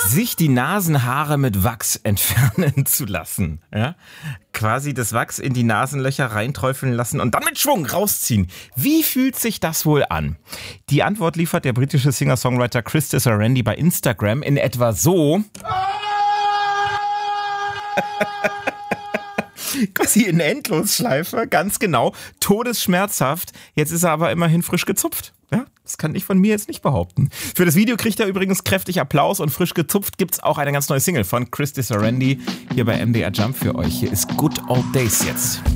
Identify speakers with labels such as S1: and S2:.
S1: sich die Nasenhaare mit Wachs entfernen zu lassen. Ja? Quasi das Wachs in die Nasenlöcher reinträufeln lassen und dann mit Schwung rausziehen. Wie fühlt sich das wohl an? Die Antwort liefert der britische Singer-Songwriter Christy Sarandy bei Instagram in etwa so. Quasi in Endlosschleife, ganz genau, todesschmerzhaft. Jetzt ist er aber immerhin frisch gezupft. Ja, das kann ich von mir jetzt nicht behaupten. Für das Video kriegt er übrigens kräftig Applaus und frisch gezupft gibt's auch eine ganz neue Single von Christy Sarandy hier bei MDR Jump für euch. Hier ist Good Old Days jetzt.